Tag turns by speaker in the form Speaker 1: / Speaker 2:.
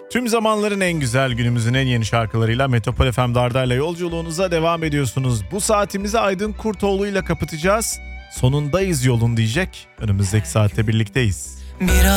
Speaker 1: Tüm zamanların en güzel, günümüzün en yeni şarkılarıyla Metropol FM Darda'yla yolculuğunuza devam ediyorsunuz. Bu saatimizi Aydın Kurtoğlu ile kapatacağız. Sonundayız yolun diyecek. Önümüzdeki saatte birlikteyiz.
Speaker 2: Biraz